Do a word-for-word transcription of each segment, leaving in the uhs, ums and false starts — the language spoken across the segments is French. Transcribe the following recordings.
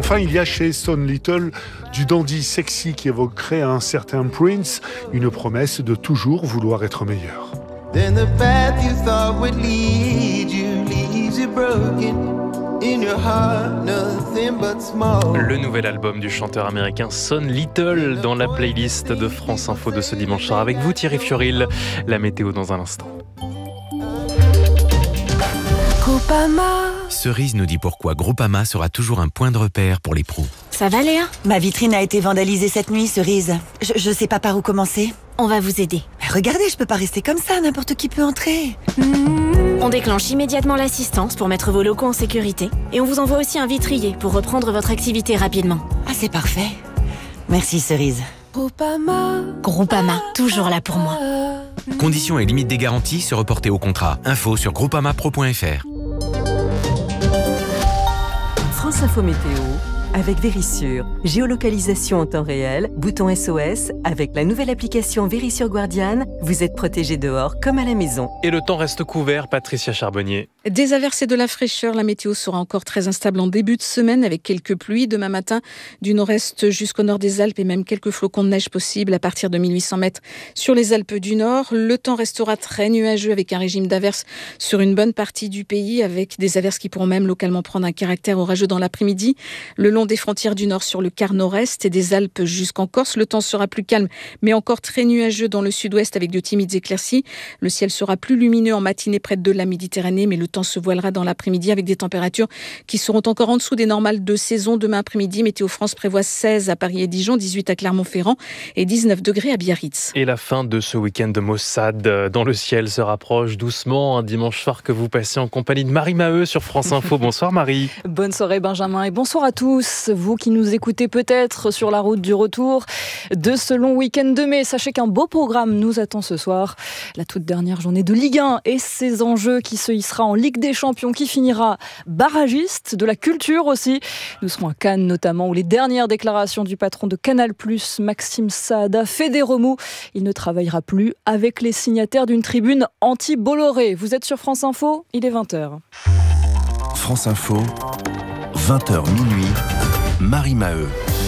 Enfin, il y a chez Son Little du dandy sexy qui évoquerait un certain Prince, une promesse de toujours vouloir être meilleur. Then the path you thought would lead you leaves you broken. In your heart, nothing but small. Le nouvel album du chanteur américain Son Little dans la playlist de France Info de ce dimanche soir. Avec vous Thierry Fioril, la météo dans un instant. Groupama. Cerise nous dit pourquoi Groupama sera toujours un point de repère pour les pros. Ça va Léa ? Ma vitrine a été vandalisée cette nuit, Cerise. Je, je sais pas par où commencer. On va vous aider. Mais regardez, je peux pas rester comme ça, n'importe qui peut entrer. Mmh. On déclenche immédiatement l'assistance pour mettre vos locaux en sécurité. Et on vous envoie aussi un vitrier pour reprendre votre activité rapidement. Ah, c'est parfait. Merci, Cerise. Groupama. Groupama, toujours là pour moi. Conditions et limites des garanties se reporter au contrat. Info sur groupamapro point f r. France Info Météo avec Vérissure. Géolocalisation en temps réel, bouton S O S. Avec la nouvelle application Vérissure Guardian, vous êtes protégé dehors comme à la maison. Et le temps reste couvert, Patricia Charbonnier. Des averses et de la fraîcheur, la météo sera encore très instable en début de semaine avec quelques pluies. Demain matin, du nord-est jusqu'au nord des Alpes et même quelques flocons de neige possibles à partir de mille huit cents mètres sur les Alpes du Nord. Le temps restera très nuageux avec un régime d'averses sur une bonne partie du pays avec des averses qui pourront même localement prendre un caractère orageux dans l'après-midi. Le long des frontières du Nord sur le quart nord-est et des Alpes jusqu'en Corse, le temps sera plus calme mais encore très nuageux dans le sud-ouest avec de timides éclaircies. Le ciel sera plus lumineux en matinée près de la Méditerranée mais le temps se voilera dans l'après-midi avec des températures qui seront encore en dessous des normales de saison. Demain après-midi, Météo France prévoit seize à Paris et Dijon, dix-huit à Clermont-Ferrand et dix-neuf degrés à Biarritz. Et la fin de ce week-end de Mossad dans le ciel se rapproche doucement. Un dimanche soir que vous passez en compagnie de Marie Maheu sur France Info. Bonsoir Marie. Bonne soirée Benjamin et bonsoir à tous. Vous qui nous écoutez peut-être sur la route du retour de ce long week-end de mai. Sachez qu'un beau programme nous attend ce soir. La toute dernière journée de Ligue un et ses enjeux qui se hissera en Ligue des Champions, qui finira barragiste, de la culture aussi. Nous serons à Cannes notamment, où les dernières déclarations du patron de Canal plus, Maxime Saada, fait des remous. Il ne travaillera plus avec les signataires d'une tribune anti-Bolloré. Vous êtes sur France Info, il est vingt heures. France Info, vingt heures minuit, Marie Maheu.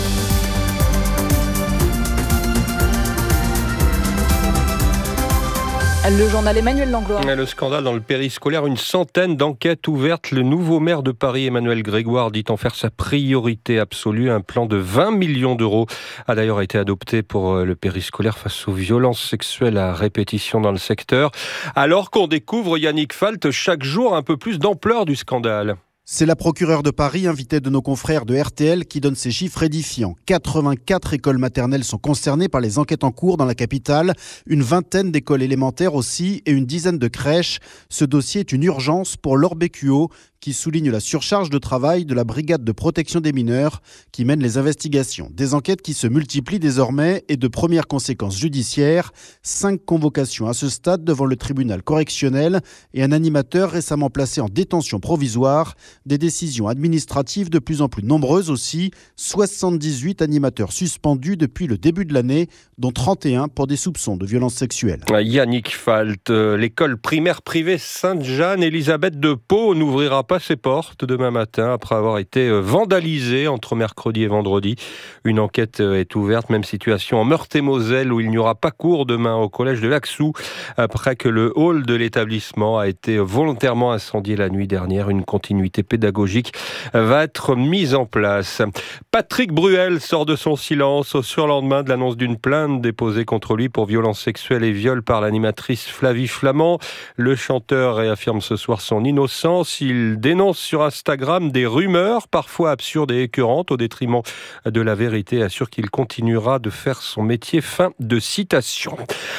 Le journal Emmanuel Langlois. Le scandale dans le périscolaire, une centaine d'enquêtes ouvertes. Le nouveau maire de Paris, Emmanuel Grégoire, dit en faire sa priorité absolue. Un plan de vingt millions d'euros a d'ailleurs été adopté pour le périscolaire face aux violences sexuelles à répétition dans le secteur. Alors qu'on découvre, Yannick Falt, chaque jour un peu plus d'ampleur du scandale. C'est la procureure de Paris, invitée de nos confrères de R T L, qui donne ces chiffres édifiants. quatre-vingt-quatre écoles maternelles sont concernées par les enquêtes en cours dans la capitale, une vingtaine d'écoles élémentaires aussi et une dizaine de crèches. Ce dossier est une urgence pour Laure Bécuot, qui souligne la surcharge de travail de la brigade de protection des mineurs qui mène les investigations. Des enquêtes qui se multiplient désormais et de premières conséquences judiciaires. Cinq convocations à ce stade devant le tribunal correctionnel et un animateur récemment placé en détention provisoire. Des décisions administratives de plus en plus nombreuses aussi. soixante-dix-huit animateurs suspendus depuis le début de l'année, dont trente et un pour des soupçons de violences sexuelles. Yannick Falt, l'école primaire privée Sainte-Jeanne-Élisabeth de Pau n'ouvrira pas ses portes demain matin après avoir été vandalisée entre mercredi et vendredi. Une enquête est ouverte, même situation en Meurthe-et-Moselle où il n'y aura pas cours demain au collège de Laxou après que le hall de l'établissement a été volontairement incendié la nuit dernière. Une continuité pédagogique va être mise en place. Patrick Bruel sort de son silence au surlendemain de l'annonce d'une plainte déposée contre lui pour violences sexuelles et viol par l'animatrice Flavie Flamand. Le chanteur réaffirme ce soir son innocence. Il dénonce sur Instagram des rumeurs, parfois absurdes et écœurantes, au détriment de la vérité, et assure qu'il continuera de faire son métier. Fin de citation.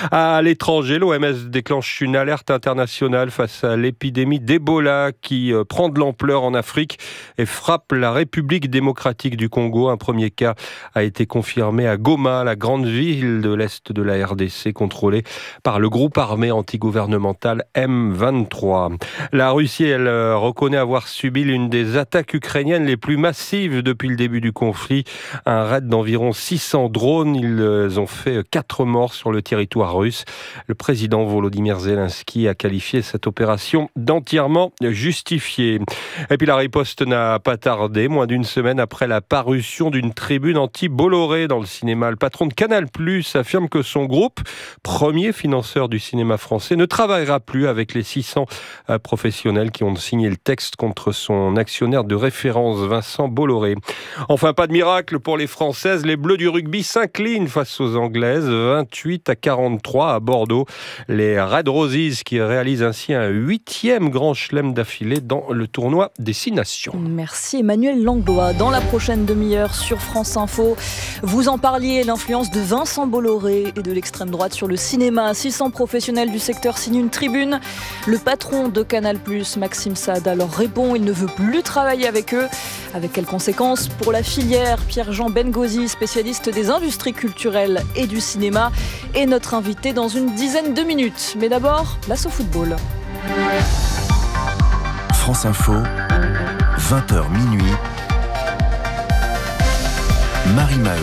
À l'étranger, l'O M S déclenche une alerte internationale face à l'épidémie d'Ebola qui prend de l'ampleur en Afrique et frappe la République démocratique du Congo. Un premier cas a été confirmé à Goma, la grande ville de l'Est de la R D C, contrôlée par le groupe armé antigouvernemental M vingt-trois. La Russie, elle, reconnaît reconnaît avoir subi l'une des attaques ukrainiennes les plus massives depuis le début du conflit. Un raid d'environ six cents drones. Ils ont fait quatre morts sur le territoire russe. Le président Volodymyr Zelensky a qualifié cette opération d'entièrement justifiée. Et puis la riposte n'a pas tardé. Moins d'une semaine après la parution d'une tribune anti-Bolloré dans le cinéma, le patron de Canal plus affirme que son groupe, premier financeur du cinéma français, ne travaillera plus avec les six cents professionnels qui ont signé le texte contre son actionnaire de référence, Vincent Bolloré. Enfin, pas de miracle pour les Françaises. Les Bleus du rugby s'inclinent face aux Anglaises, vingt-huit à quarante-trois à Bordeaux. Les Red Roses qui réalisent ainsi un huitième grand chelem d'affilée dans le tournoi des Six Nations. Merci Emmanuel Langlois. Dans la prochaine demi-heure sur France Info, vous en parliez, l'influence de Vincent Bolloré et de l'extrême droite sur le cinéma. six cents professionnels du secteur signent une tribune. Le patron de Canal plus, Maxime Saada, leur répond, il ne veut plus travailler avec eux. Avec quelles conséquences pour la filière? Pierre-Jean Bengozi, spécialiste des industries culturelles et du cinéma, est notre invité dans une dizaine de minutes. Mais d'abord, place au football. France Info, vingt heures minuit, Marie Maheu.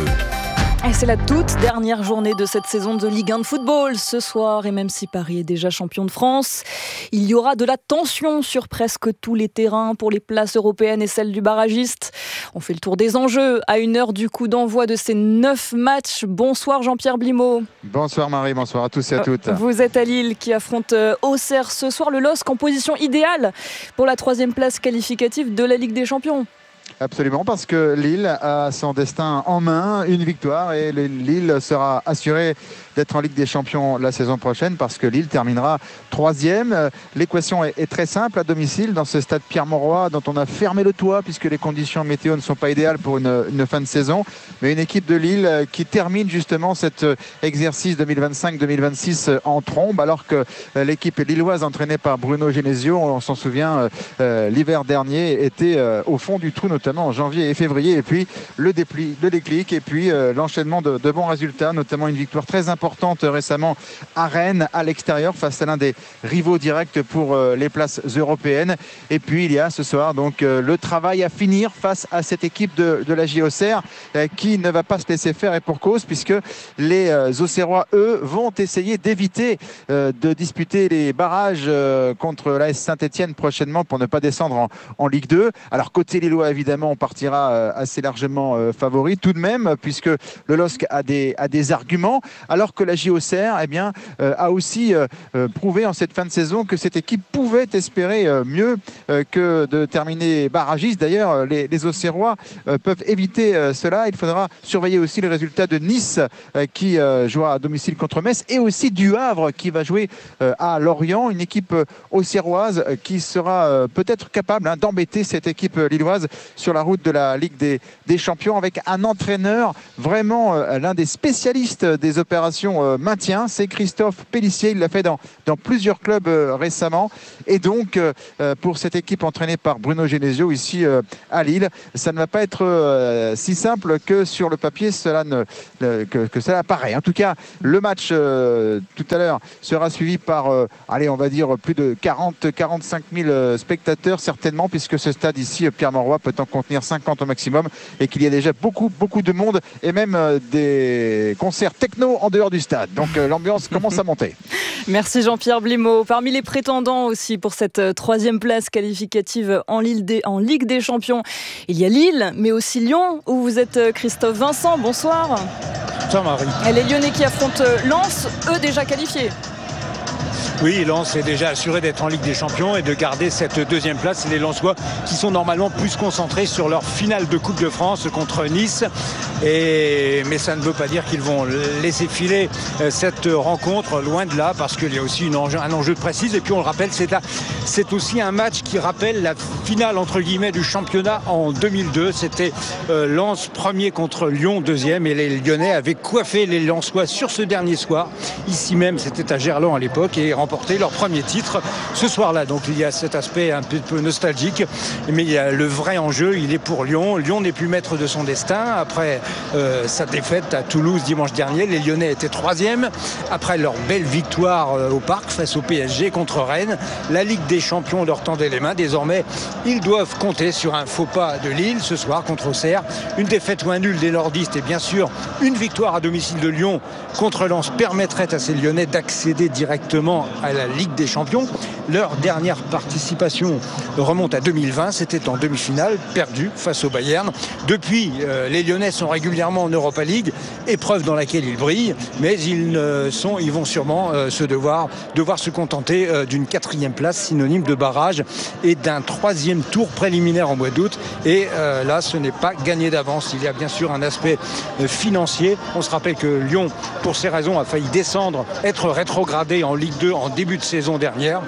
Et c'est la toute dernière journée de cette saison de Ligue un de football ce soir. Et même si Paris est déjà champion de France, il y aura de la tension sur presque tous les terrains pour les places européennes et celles du barragiste. On fait le tour des enjeux à une heure du coup d'envoi de ces neuf matchs. Bonsoir Jean-Pierre Blimaud. Bonsoir Marie, bonsoir à tous et à toutes. Vous êtes à Lille qui affronte Auxerre ce soir. Le L O S C en position idéale pour la troisième place qualificative de la Ligue des Champions. Absolument, parce que Lille a son destin en main, une victoire, et Lille sera assuré d'être en Ligue des Champions la saison prochaine, parce que Lille terminera troisième. L'équation est, est très simple à domicile, dans ce stade Pierre-Mauroy, dont on a fermé le toit, puisque les conditions météo ne sont pas idéales pour une, une fin de saison. Mais une équipe de Lille qui termine justement cet exercice deux mille vingt-cinq deux mille vingt-six en trombe, alors que l'équipe lilloise entraînée par Bruno Genesio, on s'en souvient, euh, l'hiver dernier, était euh, au fond du trou, notamment en janvier et février, et puis le, dépli, le déclic et puis euh, l'enchaînement de, de bons résultats, notamment une victoire très importante récemment à Rennes, à l'extérieur, face à l'un des rivaux directs pour euh, les places européennes. Et puis il y a ce soir donc euh, le travail à finir face à cette équipe de, de la J Auxerre euh, qui ne va pas se laisser faire, et pour cause, puisque les euh, Auxerrois, eux, vont essayer d'éviter euh, de disputer les barrages euh, contre l'A S Saint-Etienne prochainement pour ne pas descendre en, en Ligue deux. Alors côté lillois, évidemment, on partira assez largement favori tout de même, puisque le L O S C a des, a des arguments, alors que la J Auxerre eh bien, euh, a aussi euh, prouvé en cette fin de saison que cette équipe pouvait espérer euh, mieux euh, que de terminer barragiste. D'ailleurs, les, les Auxerrois euh, peuvent éviter euh, cela. Il faudra surveiller aussi les résultats de Nice euh, qui euh, jouera à domicile contre Metz, et aussi du Havre qui va jouer euh, à Lorient, une équipe euh, auxerroise euh, qui sera euh, peut-être capable hein, d'embêter cette équipe euh, lilloise sur la route de la Ligue des, des Champions, avec un entraîneur vraiment euh, l'un des spécialistes des opérations euh, maintien, c'est Christophe Pélissier. Il l'a fait dans, dans plusieurs clubs euh, récemment, et donc euh, pour cette équipe entraînée par Bruno Genesio ici euh, à Lille, ça ne va pas être euh, si simple que sur le papier cela ne, euh, que, que cela apparaît. En tout cas, le match euh, tout à l'heure sera suivi par euh, allez, on va dire plus de quarante à quarante-cinq mille spectateurs certainement, puisque ce stade ici Pierre-Mauroy peut en contenir cinquante au maximum, et qu'il y a déjà beaucoup beaucoup de monde, et même euh, des concerts techno en dehors du stade. Donc euh, l'ambiance commence à monter. Merci Jean-Pierre Blimaud. Parmi les prétendants aussi pour cette euh, troisième place qualificative en, Lille des, en Ligue des Champions, il y a Lille, mais aussi Lyon, où vous êtes euh, Christophe Vincent. Bonsoir. Bonsoir Marie. Et les Lyonnais qui affrontent euh, Lens, eux déjà qualifiés. Oui, Lens est déjà assuré d'être en Ligue des Champions et de garder cette deuxième place. Les Lensois qui sont normalement plus concentrés sur leur finale de Coupe de France contre Nice. Et... Mais ça ne veut pas dire qu'ils vont laisser filer cette rencontre, loin de là, parce qu'il y a aussi une enjeu, un enjeu de précise. Et puis on le rappelle, c'est, à... c'est aussi un match qui rappelle la finale entre guillemets du championnat en deux mille deux. C'était euh, Lens premier contre Lyon deuxième, et les Lyonnais avaient coiffé les Lensois sur ce dernier soir. Ici même, c'était à Gerland à l'époque, et remporté leur premier titre ce soir-là. Donc il y a cet aspect un peu nostalgique, mais il y a le vrai enjeu, il est pour Lyon. Lyon n'est plus maître de son destin. Après euh, sa défaite à Toulouse dimanche dernier, les Lyonnais étaient troisième. Après leur belle victoire euh, au Parc face au P S G contre Rennes, la Ligue des Champions leur tendait les mains. Désormais, ils doivent compter sur un faux pas de Lille ce soir contre Auxerre. Une défaite ou un nul des nordistes et bien sûr une victoire à domicile de Lyon contre Lens permettrait à ces Lyonnais d'accéder directement à la Ligue des Champions. Leur dernière participation remonte à deux mille vingt, c'était en demi-finale, perdu face au Bayern. Depuis, euh, les Lyonnais sont régulièrement en Europa League, épreuve dans laquelle ils brillent, mais ils, euh, sont, ils vont sûrement euh, se devoir, devoir se contenter euh, d'une quatrième place, synonyme de barrage, et d'un troisième tour préliminaire en mois d'août. Et euh, là, ce n'est pas gagné d'avance. Il y a bien sûr un aspect euh, financier. On se rappelle que Lyon, pour ces raisons, a failli descendre, être rétrogradé en Ligue deux en début de saison dernière.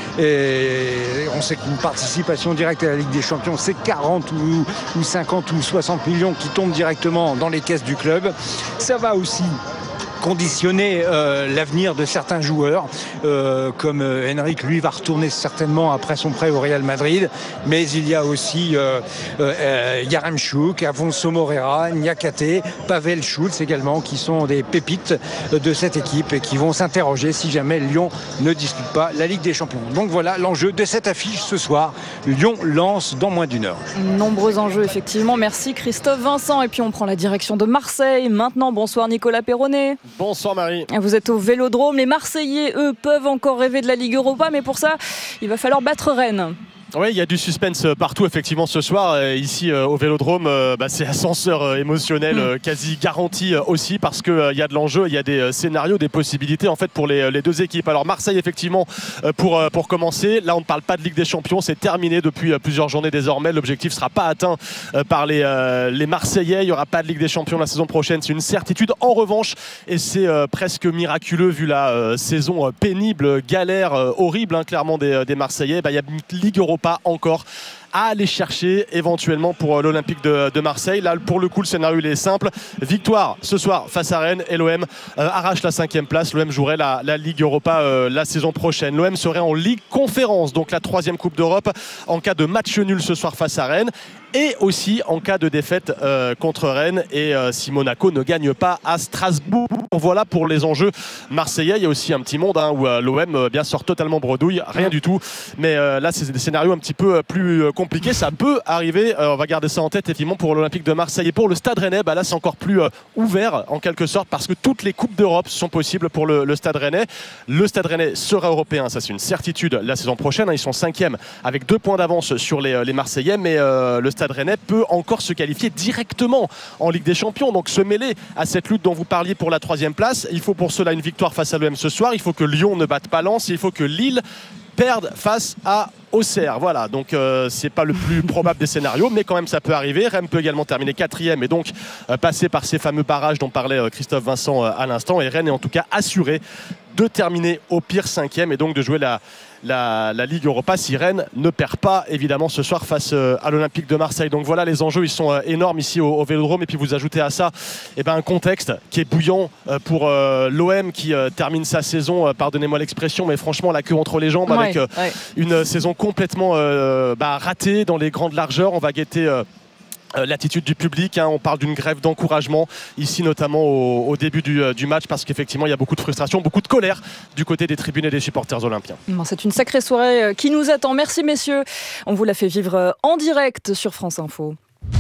Et on sait qu'une participation directe à la Ligue des Champions, c'est quarante ou, ou cinquante ou soixante millions qui tombent directement dans les caisses du club. Ça va aussi conditionner euh, l'avenir de certains joueurs, euh, comme euh, Henrik, lui, va retourner certainement après son prêt au Real Madrid, mais il y a aussi euh, euh, Yaremchuk, Afonso Moreira, Niakate, Pavel Schulz également, qui sont des pépites de cette équipe et qui vont s'interroger si jamais Lyon ne dispute pas la Ligue des Champions. Donc voilà l'enjeu de cette affiche ce soir. Lyon lance dans moins d'une heure. Nombreux enjeux, effectivement. Merci Christophe Vincent. Et puis on prend la direction de Marseille. Maintenant, bonsoir Nicolas Perronnet. Bonsoir Marie. Vous êtes au Vélodrome. Les Marseillais, eux, peuvent encore rêver de la Ligue Europa, mais pour ça, il va falloir battre Rennes. Oui, il y a du suspense partout effectivement ce soir. Ici euh, au Vélodrome, euh, bah, c'est ascenseur euh, émotionnel euh, quasi garanti euh, aussi parce qu'il euh, y a de l'enjeu, il y a des euh, scénarios, des possibilités en fait pour les, les deux équipes. Alors Marseille effectivement euh, pour, euh, pour commencer, là on ne parle pas de Ligue des Champions, c'est terminé depuis euh, plusieurs journées désormais. L'objectif ne sera pas atteint euh, par les, euh, les Marseillais, il n'y aura pas de Ligue des Champions la saison prochaine, c'est une certitude. En revanche, et c'est euh, presque miraculeux vu la euh, saison euh, pénible, galère, euh, horrible hein, clairement des, des Marseillais, bah, il y a une Ligue Europa encore à aller chercher éventuellement pour l'Olympique de, de Marseille. Là, pour le coup, le scénario il est simple. Victoire ce soir face à Rennes et l'O M euh, arrache la cinquième place. L'O M jouerait la, la Ligue Europa euh, la saison prochaine. L'O M serait en Ligue Conférence, donc la troisième Coupe d'Europe, en cas de match nul ce soir face à Rennes. Et aussi en cas de défaite euh, contre Rennes et euh, si Monaco ne gagne pas à Strasbourg. Voilà pour les enjeux marseillais. Il y a aussi un petit monde hein, où euh, l'O M euh, bien sort totalement bredouille, rien du tout. Mais euh, là, c'est des scénarios un petit peu euh, plus euh, compliqués. Ça peut arriver. Euh, on va garder ça en tête effectivement pour l'Olympique de Marseille et pour le Stade Rennais. Bah, là, c'est encore plus euh, ouvert en quelque sorte parce que toutes les coupes d'Europe sont possibles pour le, le Stade Rennais. Le Stade Rennais sera européen, ça c'est une certitude la saison prochaine. Hein, ils sont cinquième avec deux points d'avance sur les, les Marseillais, mais euh, le Stade Rennais peut encore se qualifier directement en Ligue des Champions, donc se mêler à cette lutte dont vous parliez pour la troisième place. Il faut pour cela une victoire face à l'O M ce soir, il faut que Lyon ne batte pas Lens, il faut que Lille perde face à Auxerre. Voilà, donc euh, c'est pas le plus probable des scénarios, mais quand même ça peut arriver. Rennes peut également terminer quatrième et donc euh, passer par ces fameux barrages dont parlait euh, Christophe Vincent euh, à l'instant, et Rennes est en tout cas assuré de terminer au pire cinquième et donc de jouer la La, la Ligue Europa si Rennes ne perd pas évidemment ce soir face euh, à l'Olympique de Marseille. Donc voilà, les enjeux ils sont euh, énormes ici au, au Vélodrome, et puis vous ajoutez à ça eh ben, un contexte qui est bouillant euh, pour euh, l'O M qui euh, termine sa saison, euh, pardonnez-moi l'expression, mais franchement la queue entre les jambes, ouais, avec euh, ouais. une saison complètement euh, bah, ratée dans les grandes largeurs. On va guetter euh, l'attitude du public, hein. On parle d'une grève d'encouragement ici notamment au, au début du, du match parce qu'effectivement il y a beaucoup de frustration, beaucoup de colère du côté des tribunes et des supporters olympiens. Bon, c'est une sacrée soirée qui nous attend. Merci messieurs, on vous l'a fait vivre en direct sur France Info.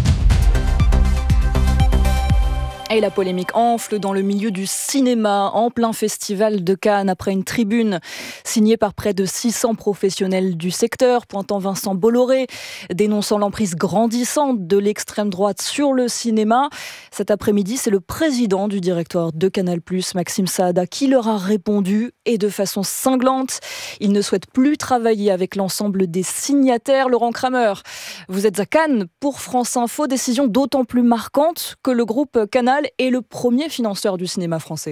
Et la polémique enfle dans le milieu du cinéma en plein festival de Cannes après une tribune signée par près de six cents professionnels du secteur pointant Vincent Bolloré, dénonçant l'emprise grandissante de l'extrême droite sur le cinéma. Cet après-midi, c'est le président du directoire de Canal plus, Maxime Saada, qui leur a répondu et de façon cinglante. Il ne souhaite plus travailler avec l'ensemble des signataires. Laurent Kramer, vous êtes à Cannes pour France Info, décision d'autant plus marquante que le groupe Canal est le premier financeur du cinéma français.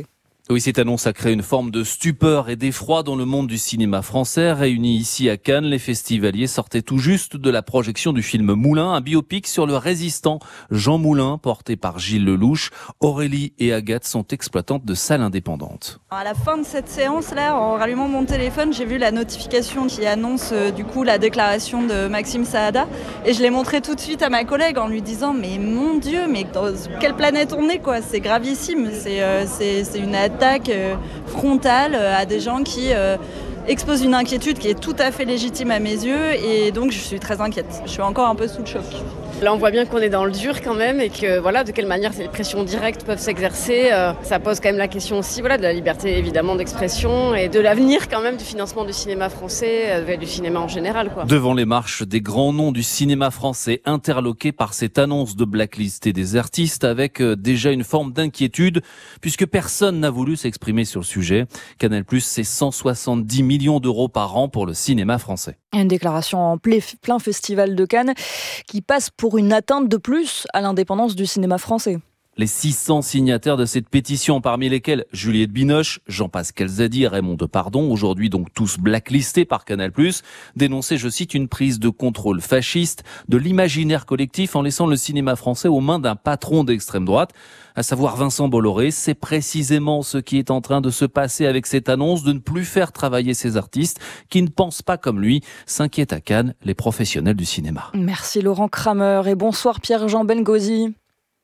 Oui, cette annonce a créé une forme de stupeur et d'effroi dans le monde du cinéma français. Réunis ici à Cannes, les festivaliers sortaient tout juste de la projection du film Moulin, un biopic sur le résistant Jean Moulin, porté par Gilles Lelouch. Aurélie et Agathe sont exploitantes de salles indépendantes. À la fin de cette séance-là, en rallumant mon téléphone, j'ai vu la notification qui annonce euh, du coup la déclaration de Maxime Saada, et je l'ai montré tout de suite à ma collègue en lui disant mais mon Dieu, mais dans quelle planète on est quoi, c'est gravissime, c'est, euh, c'est, c'est une attaque euh, frontale euh, à des gens qui euh, exposent une inquiétude qui est tout à fait légitime à mes yeux, et donc je suis très inquiète, je suis encore un peu sous le choc. Là, on voit bien qu'on est dans le dur quand même et que voilà, de quelle manière ces pressions directes peuvent s'exercer. Euh, ça pose quand même la question aussi voilà, de la liberté évidemment d'expression et de l'avenir quand même du financement du cinéma français euh, et du cinéma en général, quoi. Devant les marches des grands noms du cinéma français interloqués par cette annonce de blacklister des artistes avec euh, déjà une forme d'inquiétude puisque personne n'a voulu s'exprimer sur le sujet. Canal+, c'est cent soixante-dix millions d'euros par an pour le cinéma français. Une déclaration en plein festival de Cannes qui passe pour une atteinte de plus à l'indépendance du cinéma français. Les six cents signataires de cette pétition, parmi lesquels Juliette Binoche, Jean-Pascal Zadi et Raymond Depardon, aujourd'hui donc tous blacklistés par Canal+, dénonçaient, je cite, une prise de contrôle fasciste de l'imaginaire collectif en laissant le cinéma français aux mains d'un patron d'extrême droite, à savoir Vincent Bolloré. C'est précisément ce qui est en train de se passer avec cette annonce de ne plus faire travailler ces artistes qui ne pensent pas comme lui, s'inquiètent à Cannes les professionnels du cinéma. Merci Laurent Kramer et bonsoir Pierre-Jean Bengozi.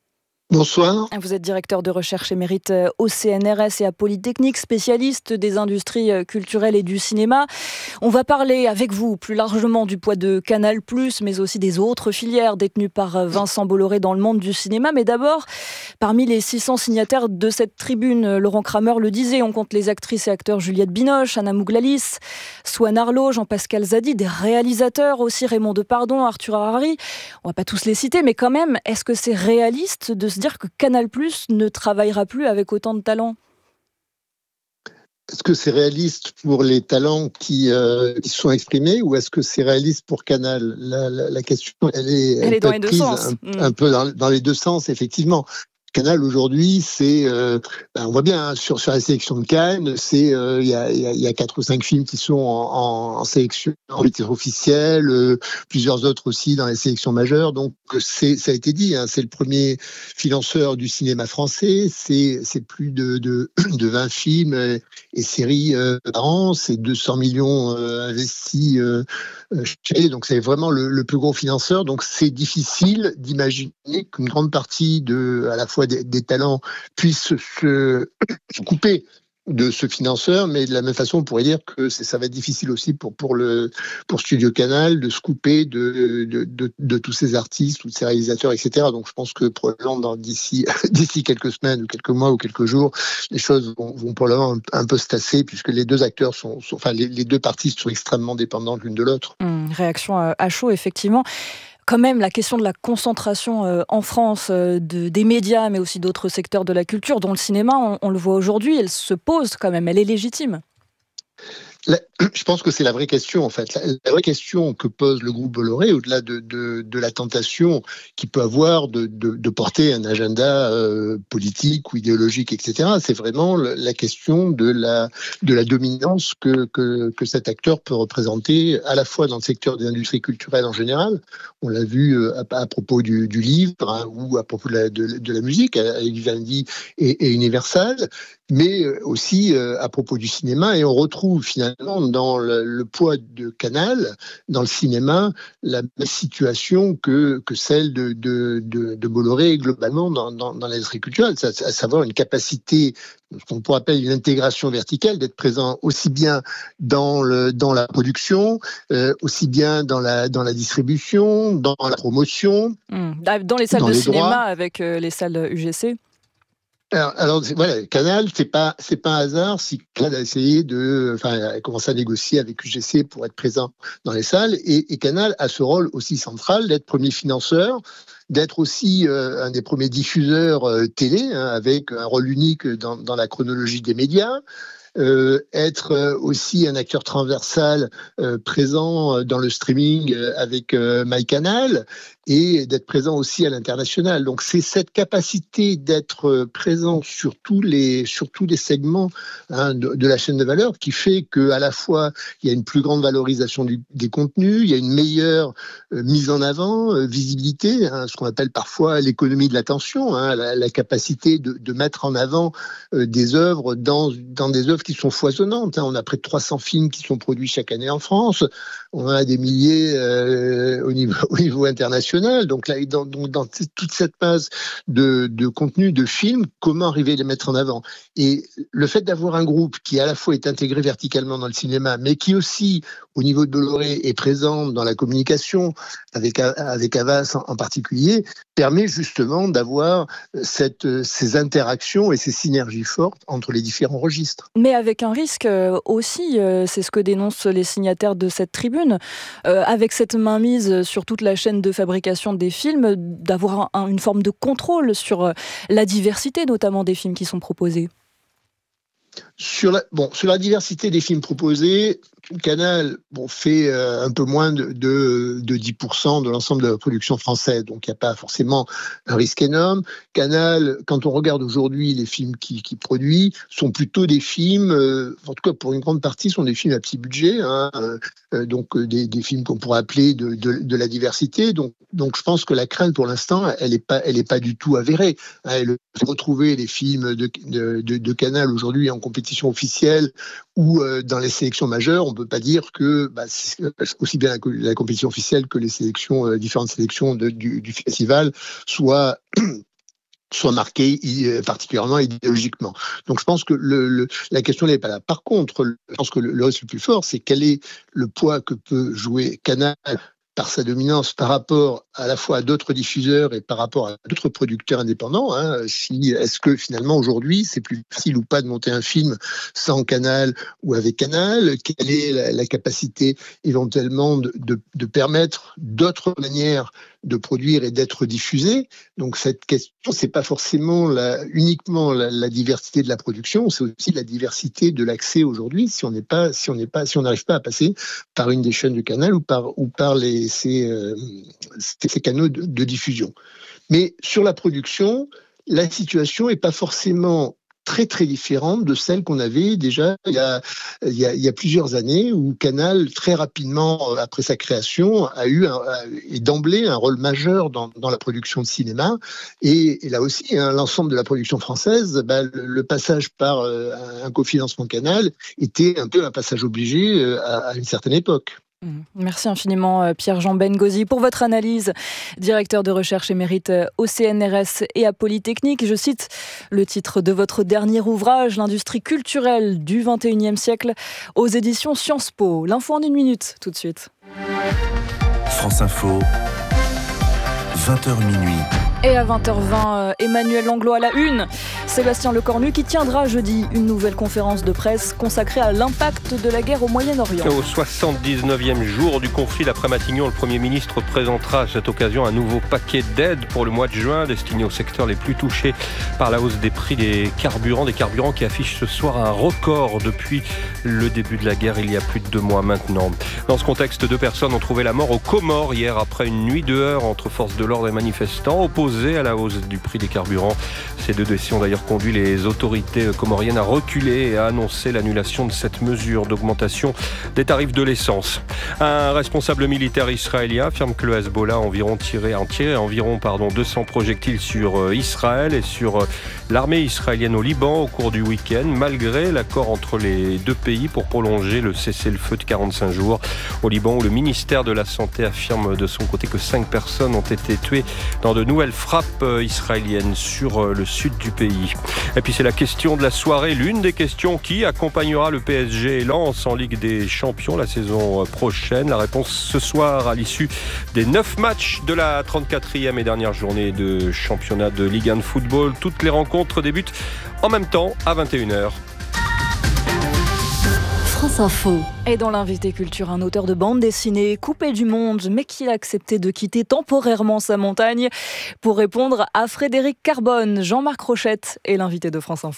Bonsoir. Vous êtes directeur de recherche émérite au C N R S et à Polytechnique, spécialiste des industries culturelles et du cinéma. On va parler avec vous plus largement du poids de Canal+, mais aussi des autres filières détenues par Vincent Bolloré dans le monde du cinéma. Mais d'abord, parmi les six cents signataires de cette tribune, Laurent Kramer le disait, on compte les actrices et acteurs Juliette Binoche, Anna Mouglalis, Swan Arlo, Jean-Pascal Zadi, des réalisateurs aussi, Raymond Depardon, Arthur Harari. On va pas tous les citer, mais quand même, est-ce que c'est réaliste de se dire que Canal+ ne travaillera plus avec autant de talents? Est-ce que c'est réaliste pour les talents qui, euh, qui se sont exprimés ou est-ce que c'est réaliste pour Canal? la, la, la question, elle est, elle elle est peut dans être les deux prise sens. un, Mmh. un peu dans, dans les deux sens, effectivement. Canal aujourd'hui, c'est, euh, ben on voit bien hein, sur sur la sélection de Cannes, c'est il euh, y a il y, y a quatre ou cinq films qui sont en, en, en sélection en titre officiel, euh, plusieurs autres aussi dans les sélections majeures. Donc c'est ça a été dit, hein, c'est le premier financeur du cinéma français. C'est c'est plus de de, de vingt films et, et séries euh, par an. C'est deux cents millions euh, investis euh, chaque année. Donc c'est vraiment le, le plus gros financeur. Donc c'est difficile d'imaginer qu'une grande partie de à la fois Des, des talents puissent se, se couper de ce financeur, mais de la même façon, on pourrait dire que c'est, ça va être difficile aussi pour, pour, le, pour Studio Canal de se couper de, de, de, de tous ces artistes, tous ces réalisateurs, et cetera. Donc je pense que probablement dans, d'ici, d'ici quelques semaines ou quelques mois ou quelques jours, les choses vont, vont probablement un, un peu se tasser puisque les deux acteurs sont, sont enfin les, les deux parties sont extrêmement dépendantes l'une de l'autre. Mmh, réaction à chaud, effectivement. Quand même, la question de la concentration euh, en France euh, de, des médias, mais aussi d'autres secteurs de la culture, dont le cinéma, on, on le voit aujourd'hui, elle se pose quand même, elle est légitime. La, je pense que c'est la vraie question en fait. La, la vraie question que pose le groupe Bolloré, au-delà de, de, de la tentation qu'il peut avoir de, de, de porter un agenda euh, politique ou idéologique, et cetera, c'est vraiment le, la question de la, de la dominance que, que, que cet acteur peut représenter à la fois dans le secteur des industries culturelles en général. On l'a vu à, à propos du, du livre hein, ou à propos de la, de, de la musique, avec Vivendi et, et Universal, mais aussi euh, à propos du cinéma. Et on retrouve finalement dans le, le poids de Canal, dans le cinéma, la même situation que, que celle de, de, de, de Bolloré globalement dans, dans, dans l'industrie culturelle, à, à savoir une capacité, ce qu'on pourrait appeler une intégration verticale, d'être présent aussi bien dans, le, dans la production, euh, aussi bien dans la, dans la distribution, dans la promotion. Mmh. Dans les salles dans de les cinéma droits. avec euh, les salles U G C. Alors, alors voilà, Canal, c'est pas c'est pas un hasard si Canal a essayé de, enfin, a commencé à négocier avec U G C pour être présent dans les salles, et, et Canal a ce rôle aussi central d'être premier financeur, d'être aussi euh, un des premiers diffuseurs euh, télé, hein, avec un rôle unique dans, dans la chronologie des médias. euh, être euh, aussi un acteur transversal euh, présent dans le streaming euh, avec euh, MyCanal et d'être présent aussi à l'international. Donc c'est cette capacité d'être présent sur tous les, sur tous les segments hein, de, de la chaîne de valeur qui fait qu'à la fois il y a une plus grande valorisation du, des contenus, il y a une meilleure euh, mise en avant, euh, visibilité, hein, ce qu'on appelle parfois l'économie de l'attention, hein, la, la capacité de, de mettre en avant euh, des œuvres dans, dans des œuvres qui sont foisonnantes. Hein. On a près de trois cents films qui sont produits chaque année en France, on a des milliers euh, au niveau, au niveau international. Donc là, dans, dans toute cette masse de, de contenu, de films, comment arriver à les mettre en avant? Et le fait d'avoir un groupe qui à la fois est intégré verticalement dans le cinéma, mais qui aussi, au niveau de Bolloré, est présent dans la communication, avec, avec Havas en, en particulier, permet justement d'avoir cette, ces interactions et ces synergies fortes entre les différents registres. Mais avec un risque aussi, c'est ce que dénoncent les signataires de cette tribune, euh, avec cette mainmise sur toute la chaîne de fabrication des films, d'avoir un, une forme de contrôle sur la diversité notamment des films qui sont proposés. Sur la, bon, sur la diversité des films proposés, Canal bon, fait euh, un peu moins de, de, de dix pour cent de l'ensemble de la production française, donc il n'y a pas forcément un risque énorme. Canal, quand on regarde aujourd'hui les films qu'il qui produit, sont plutôt des films, euh, en tout cas pour une grande partie, sont des films à petit budget, hein, euh, donc euh, des, des films qu'on pourrait appeler de, de, de la diversité. Donc, donc je pense que la crainte pour l'instant, elle n'est pas, elle est pas du tout avérée. Hein, elle, retrouver les films de, de, de, de Canal aujourd'hui en compétition officielle ou euh, dans les sélections majeures, on ne peut pas dire que bah, aussi bien la, la compétition officielle que les sélections, euh, différentes sélections de, du, du festival soient soit marquées euh, particulièrement idéologiquement. Donc je pense que le, le, la question n'est pas là. Par contre, je pense que le, le risque le plus fort, c'est quel est le poids que peut jouer Canal par sa dominance par rapport à la fois à d'autres diffuseurs et par rapport à d'autres producteurs indépendants. Hein. Si, est-ce que finalement aujourd'hui c'est plus facile ou pas de monter un film sans Canal ou avec Canal? Quelle est la, la capacité éventuellement de, de, de permettre d'autres manières de produire et d'être diffusé? Donc cette question, c'est pas forcément la, uniquement la, la diversité de la production, c'est aussi la diversité de l'accès aujourd'hui. Si on n'est pas, si on n'est pas, si on n'arrive pas à passer par une des chaînes de Canal ou par ou par les ces, euh, ces canaux de, de diffusion. Mais sur la production, la situation est pas forcément très très différente de celle qu'on avait déjà il y a, il y a, il y a plusieurs années où Canal, très rapidement après sa création, a eu un, a, et d'emblée un rôle majeur dans, dans la production de cinéma. Et, et là aussi, hein, l'ensemble de la production française, bah, le, le passage par euh, un cofinancement Canal était un peu un passage obligé euh, à, à une certaine époque. Merci infiniment Pierre-Jean Bengozi pour votre analyse, directeur de recherche émérite au C N R S et à Polytechnique. Je cite le titre de votre dernier ouvrage, L'industrie culturelle du vingt et unième siècle, aux éditions Sciences Po. L'info en une minute, tout de suite. France Info, vingt heures minuit. Et à vingt heures vingt, Emmanuel Langlois à la une. Sébastien Lecornu qui tiendra jeudi une nouvelle conférence de presse consacrée à l'impact de la guerre au Moyen-Orient. Au soixante-dix-neuvième jour du conflit, l'après-Matignon, le Premier ministre présentera à cette occasion un nouveau paquet d'aides pour le mois de juin destiné aux secteurs les plus touchés par la hausse des prix des carburants, des carburants qui affichent ce soir un record depuis le début de la guerre il y a plus de deux mois maintenant. Dans ce contexte, deux personnes ont trouvé la mort aux Comores hier après une nuit de heurts entre forces de l'ordre et manifestants opposés à la hausse du prix des carburants. Ces deux décisions ont d'ailleurs conduit les autorités comoriennes à reculer et à annoncer l'annulation de cette mesure d'augmentation des tarifs de l'essence. Un responsable militaire israélien affirme que le Hezbollah a environ tiré, a tiré environ pardon, deux cents projectiles sur Israël et sur l'armée israélienne au Liban au cours du week-end, malgré l'accord entre les deux pays pour prolonger le cessez-le-feu de quarante-cinq jours. Au Liban, où le ministère de la Santé affirme de son côté que cinq personnes ont été tuées dans de nouvelles frappes israéliennes sur le sud du pays. Et puis c'est la question de la soirée, l'une des questions qui accompagnera le P S G et Lens en Ligue des Champions la saison prochaine. La réponse ce soir à l'issue des neuf matchs de la trente-quatrième et dernière journée de championnat de Ligue un de football. Toutes les rencontres débutent en même temps à vingt et une heures. France Info. Et dans l'invité culture, un auteur de bande dessinée coupé du monde, mais qui a accepté de quitter temporairement sa montagne pour répondre à Frédéric Carbone. Jean-Marc Rochette est l'invité de France Info.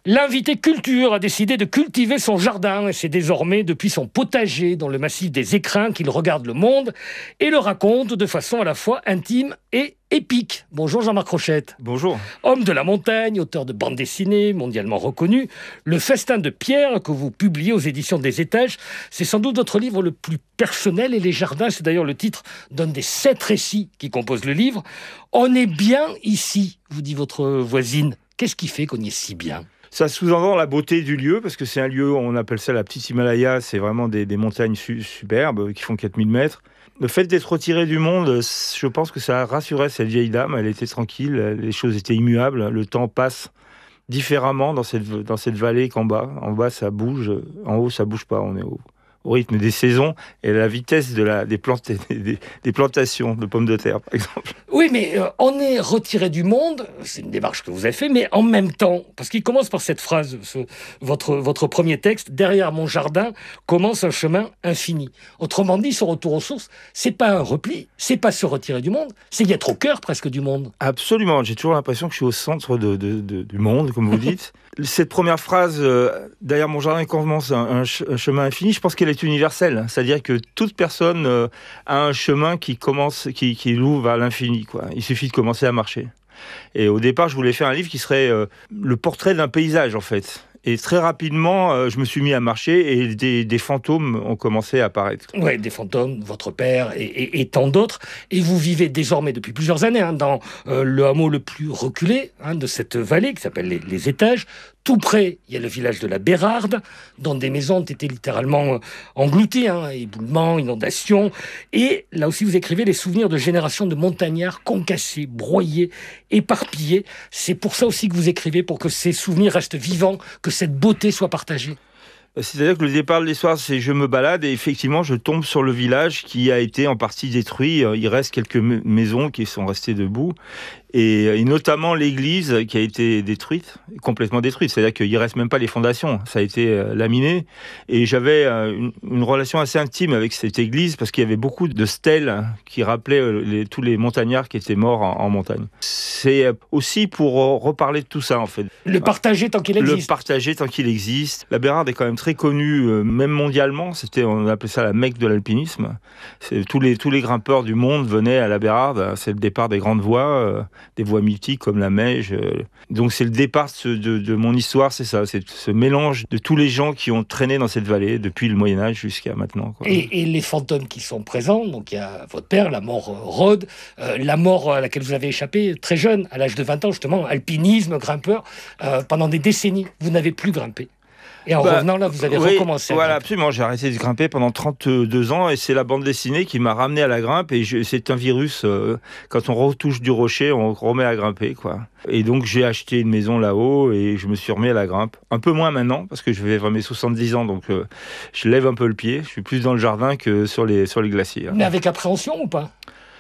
L'invité culture a décidé de cultiver son jardin et c'est désormais depuis son potager dans le massif des Écrins qu'il regarde le monde et le raconte de façon à la fois intime et épique. Bonjour Jean-Marc Rochette. Bonjour. Homme de la montagne, auteur de bande dessinée mondialement reconnu, Le Festin de Pierre que vous publiez aux éditions des Étages, c'est sans doute votre livre le plus personnel et les jardins, c'est d'ailleurs le titre d'un des sept récits qui composent le livre. On est bien ici, vous dit votre voisine. Qu'est-ce qui fait qu'on y est si bien ? Ça sous-entend la beauté du lieu, parce que c'est un lieu, on appelle ça la petite Himalaya, c'est vraiment des, des montagnes su- superbes qui font quatre mille mètres. Le fait d'être retiré du monde, je pense que ça a rassuré cette vieille dame, elle était tranquille, les choses étaient immuables, le temps passe différemment dans cette, dans cette vallée qu'en bas. En bas, ça bouge, en haut, ça bouge pas, on est au, au rythme des saisons et à la vitesse de la, des, plantes, des, des plantations de pommes de terre, par exemple. Oui, mais euh, on est retiré du monde, c'est une démarche que vous avez fait, mais en même temps, parce qu'il commence par cette phrase, ce, votre, votre premier texte, « Derrière mon jardin commence un chemin infini ». Autrement dit, ce retour aux sources, c'est pas un repli, c'est pas se retirer du monde, c'est y être au cœur presque du monde. Absolument, j'ai toujours l'impression que je suis au centre de, de, de, du monde, comme vous dites. Cette première phrase, euh, « Derrière mon jardin commence un, un, ch- un chemin infini », je pense qu'elle est universelle, c'est-à-dire que toute personne euh, a un chemin qui commence, qui, qui l'ouvre à l'infini, quoi. Il suffit de commencer à marcher. Et au départ, je voulais faire un livre qui serait euh, le portrait d'un paysage, en fait. Et très rapidement, euh, je me suis mis à marcher et des, des fantômes ont commencé à apparaître. Oui, des fantômes, votre père et, et, et tant d'autres. Et vous vivez désormais depuis plusieurs années hein, dans euh, le hameau le plus reculé hein, de cette vallée qui s'appelle les, les Étages. Tout près, il y a le village de la Bérarde, dont des maisons ont été littéralement euh, englouties, hein, éboulements, inondations. Et là aussi, vous écrivez les souvenirs de générations de montagnards concassés, broyés, éparpillés. C'est pour ça aussi que vous écrivez, pour que ces souvenirs restent vivants, que cette beauté soit partagée. C'est-à-dire que le départ de l'histoire, c'est je me balade et effectivement, je tombe sur le village qui a été en partie détruit. Il reste quelques maisons qui sont restées debout. Et, et notamment l'église qui a été détruite, complètement détruite. C'est-à-dire qu'il ne reste même pas les fondations. Ça a été euh, laminé. Et j'avais euh, une, une relation assez intime avec cette église parce qu'il y avait beaucoup de stèles qui rappelaient euh, les, tous les montagnards qui étaient morts en, en montagne. C'est aussi pour euh, reparler de tout ça, en fait. Le partager tant qu'il existe. Le partager tant qu'il existe. La Bérarde est quand même très connue, euh, même mondialement. C'était, on appelait ça la Mecque de l'alpinisme. C'est, tous, les, tous les grimpeurs du monde venaient à la Bérarde. C'est le départ des grandes voies. Euh, des voies mythiques comme la Meige. Donc c'est le départ de, de, de mon histoire, c'est ça, c'est ce mélange de tous les gens qui ont traîné dans cette vallée depuis le Moyen-Âge jusqu'à maintenant, quoi. Et, et les fantômes qui sont présents, donc il y a votre père, la mort Rhodes, euh, la mort à laquelle vous avez échappé très jeune, à l'âge de vingt ans justement, alpinisme, grimpeur, euh, pendant des décennies, vous n'avez plus grimpé. Et en bah, revenant là, vous avez oui, recommencé. Voilà, absolument. J'ai arrêté de grimper pendant trente-deux ans et c'est la bande dessinée qui m'a ramené à la grimpe. Et je, c'est un virus. Euh, quand on retouche du rocher, on remet à grimper, quoi. Et donc j'ai acheté une maison là-haut et je me suis remis à la grimpe. Un peu moins maintenant parce que je vais vers mes soixante-dix ans, donc euh, je lève un peu le pied. Je suis plus dans le jardin que sur les sur les glaciers. Mais avec appréhension ou pas?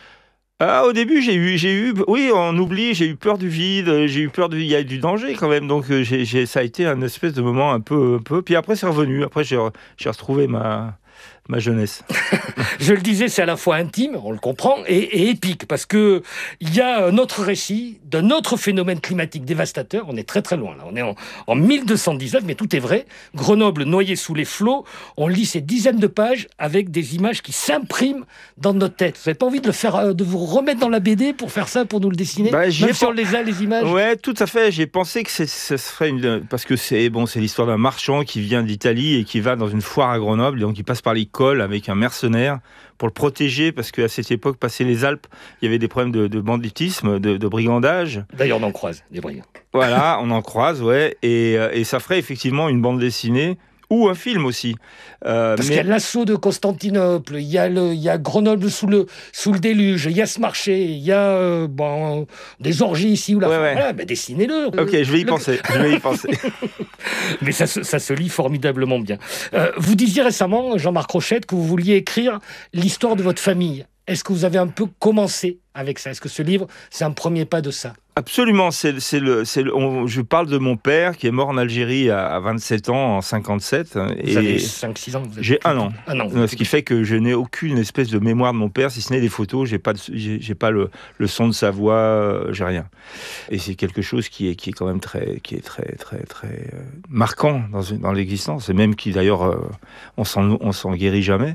Ah, au début, j'ai eu, j'ai eu, oui, on oublie, j'ai eu peur du vide, j'ai eu peur du, il y a du danger quand même, donc j'ai, j'ai, ça a été un espèce de moment un peu, un peu. Puis après, c'est revenu. Après, j'ai, j'ai retrouvé ma, ma jeunesse. Je le disais, c'est à la fois intime, on le comprend, et, et épique, parce que il y a un autre récit d'un autre phénomène climatique dévastateur. On est très très loin là. On est en, en mille deux cent dix-neuf, mais tout est vrai. Grenoble noyé sous les flots. On lit ces dizaines de pages avec des images qui s'impriment dans notre tête. Vous n'avez pas envie de le faire, de vous remettre dans la B D pour faire ça, pour nous le dessiner, bah, même si pas... on les a les images. Ouais, tout à fait. J'ai pensé que c'est, ça serait une, parce que c'est bon, c'est l'histoire d'un marchand qui vient d'Italie et qui va dans une foire à Grenoble, donc il passe par les cols avec un mercenaire pour le protéger, parce qu'à cette époque, passé les Alpes, il y avait des problèmes de, de banditisme, de, de brigandage. D'ailleurs, on en croise des brigands. Voilà, on en croise, ouais, et, et ça ferait effectivement une bande dessinée ou un film aussi. Euh, Parce mais... qu'il y a l'assaut de Constantinople, il y a, le, il y a Grenoble sous le, sous le déluge, il y a ce marché, il y a euh, bon, des orgies ici ou là. Ouais, ouais. Voilà, ben dessinez-le. Ok, je vais y le... penser. Je vais y penser. Mais ça, ça se lit formidablement bien. Euh, vous disiez récemment, Jean-Marc Rochette, que vous vouliez écrire l'histoire de votre famille. Est-ce que vous avez un peu commencé avec ça? Est-ce que ce livre, c'est un premier pas de ça? Absolument, c'est, c'est le, c'est le, on, je parle de mon père qui est mort en Algérie à, à vingt-sept ans, en cinquante-sept. Vous et avez cinq six ans? Vous êtes J'ai un an. Un an. Ce qui fait que je n'ai aucune espèce de mémoire de mon père, si ce n'est des photos. J'ai pas, de, j'ai, j'ai pas le, le son de sa voix, euh, j'ai rien. Et c'est quelque chose qui est, qui est quand même très, qui est très, très, très euh, marquant dans, dans l'existence. Et même qui, d'ailleurs, euh, on s'en, on s'en guérit jamais.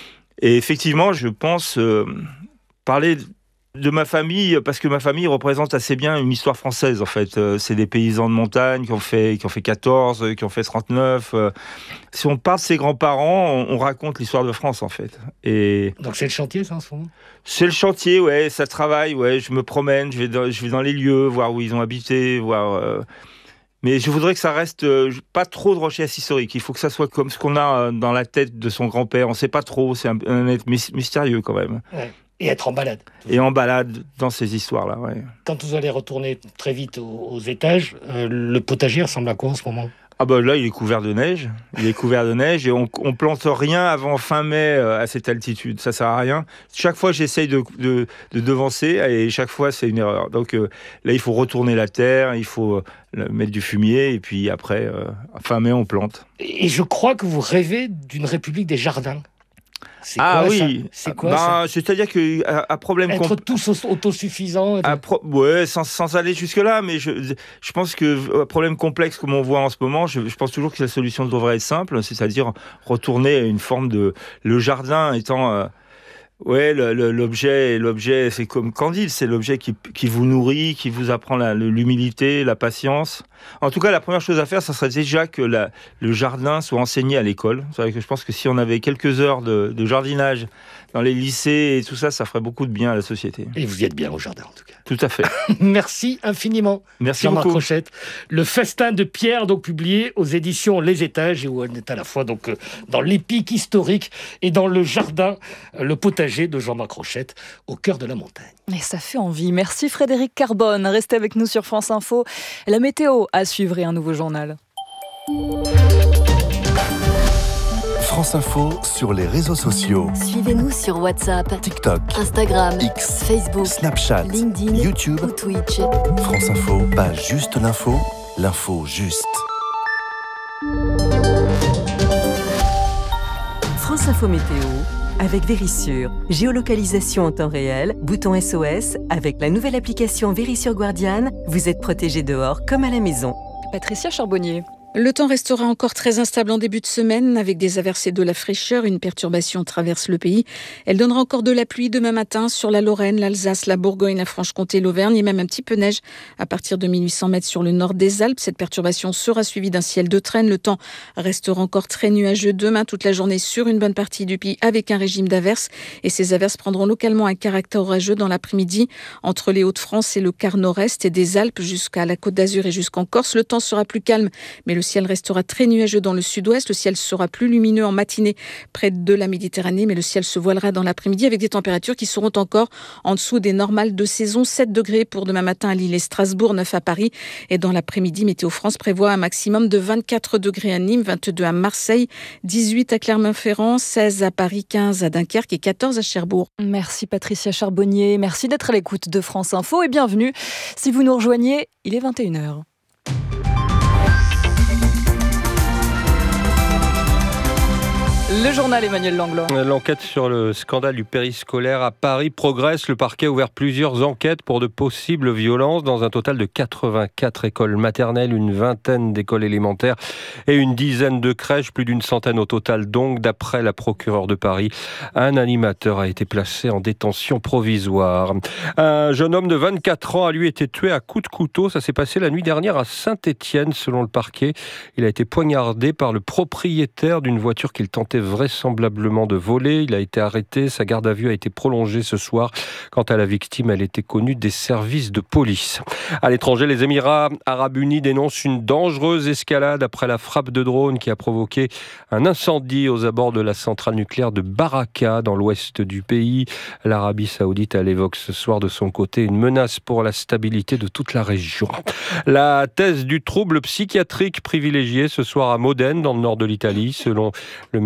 Et effectivement, je pense euh, parler de ma famille, parce que ma famille représente assez bien une histoire française, en fait. Euh, c'est des paysans de montagne qui ont fait, qui ont fait quatorze, qui ont fait trente-neuf. Euh, si on parle de ses grands-parents, on, on raconte l'histoire de France, en fait. Et donc c'est le chantier, ça, en ce moment? C'est le chantier, ouais, ça travaille, ouais. Je me promène, je vais dans, je vais dans les lieux, voir où ils ont habité, voir... Euh... Mais je voudrais que ça reste euh, pas trop de recherche historique. Il faut que ça soit comme ce qu'on a dans la tête de son grand-père. On ne sait pas trop, c'est un, un être mystérieux quand même. Ouais. Et être en balade. Et en balade dans ces histoires-là, ouais. Quand vous allez retourner très vite aux, aux étages, euh, le potager ressemble à quoi en ce moment? Ah bah là, il est couvert de neige. Il est couvert de neige et on, on plante rien avant fin mai euh, à cette altitude. Ça sert à rien. Chaque fois, j'essaye de, de, de devancer et chaque fois, c'est une erreur. Donc euh, là, il faut retourner la terre, il faut euh, mettre du fumier et puis après, euh, fin mai, on plante. Et je crois que vous rêvez d'une république des jardins. C'est ah quoi, oui, ça c'est quoi bah, ça? C'est-à-dire que à, à problème être compl- tous autosuffisants. De... Pro- ouais, sans, sans aller jusque là, mais je, je pense que à problème complexe comme on voit en ce moment, je, je pense toujours que la solution devrait être simple, c'est-à-dire retourner à une forme de le jardin étant euh, ouais, le, le, l'objet, l'objet, c'est comme Candide, c'est l'objet qui, qui vous nourrit, qui vous apprend la, l'humilité, la patience. En tout cas, la première chose à faire, ça serait déjà que la, le jardin soit enseigné à l'école. C'est vrai que je pense que si on avait quelques heures de, de jardinage dans les lycées et tout ça, ça ferait beaucoup de bien à la société. Et vous y êtes bien au jardin, en tout cas. Tout à fait. Merci infiniment. Merci Jean-Marc beaucoup. Rochette. Le festin de Pierre, donc publié aux éditions Les Étages, et où on est à la fois donc dans l'épique historique et dans le jardin, le potager de Jean-Marc Rochette, au cœur de la montagne. Et ça fait envie. Merci Frédéric Carbone. Restez avec nous sur France Info. La météo à suivre et un nouveau journal. France Info sur les réseaux sociaux. Suivez-nous sur WhatsApp, TikTok, Instagram, X, Facebook, Snapchat, LinkedIn, YouTube ou Twitch. France Info, pas juste l'info, l'info juste. France Info Météo avec Vérissure. Géolocalisation en temps réel, bouton S O S. Avec la nouvelle application Vérissure Guardian, vous êtes protégé dehors comme à la maison. Patricia Charbonnier. Le temps restera encore très instable en début de semaine avec des averses et de la fraîcheur. Une perturbation traverse le pays. Elle donnera encore de la pluie demain matin sur la Lorraine, l'Alsace, la Bourgogne, la Franche-Comté, l'Auvergne et même un petit peu neige à partir de mille huit cents mètres sur le nord des Alpes. Cette perturbation sera suivie d'un ciel de traîne. Le temps restera encore très nuageux demain toute la journée sur une bonne partie du pays avec un régime d'averses. Et ces averses prendront localement un caractère orageux dans l'après-midi entre les Hauts-de-France et le quart nord-est et des Alpes jusqu'à la Côte d'Azur et jusqu'en Corse. Le temps sera plus calme, mais le Le ciel restera très nuageux dans le sud-ouest. Le ciel sera plus lumineux en matinée près de la Méditerranée, mais le ciel se voilera dans l'après-midi avec des températures qui seront encore en dessous des normales de saison. sept degrés pour demain matin à Lille et Strasbourg, neuf à Paris. Et dans l'après-midi, Météo France prévoit un maximum de vingt-quatre degrés à Nîmes, vingt-deux à Marseille, dix-huit à Clermont-Ferrand, seize à Paris, quinze à Dunkerque et quatorze à Cherbourg. Merci Patricia Charbonnier. Merci d'être à l'écoute de France Info et bienvenue. Si vous nous rejoignez, il est vingt et une heures. Le journal Emmanuel Langlois. L'enquête sur le scandale du périscolaire à Paris progresse. Le parquet a ouvert plusieurs enquêtes pour de possibles violences dans un total de quatre-vingt-quatre écoles maternelles, une vingtaine d'écoles élémentaires et une dizaine de crèches, plus d'une centaine au total donc. D'après la procureure de Paris, un animateur a été placé en détention provisoire. Un jeune homme de vingt-quatre ans a lui été tué à coups de couteau. Ça s'est passé la nuit dernière à Saint-Étienne selon le parquet. Il a été poignardé par le propriétaire d'une voiture qu'il tentait vraisemblablement de voler. Il a été arrêté. Sa garde à vue a été prolongée ce soir. Quant à la victime, elle était connue des services de police. À l'étranger, les Émirats arabes unis dénoncent une dangereuse escalade après la frappe de drone qui a provoqué un incendie aux abords de la centrale nucléaire de Baraka dans l'ouest du pays. L'Arabie saoudite, elle évoque ce soir de son côté une menace pour la stabilité de toute la région. La thèse du trouble psychiatrique privilégiée ce soir à Modène, dans le nord de l'Italie, selon le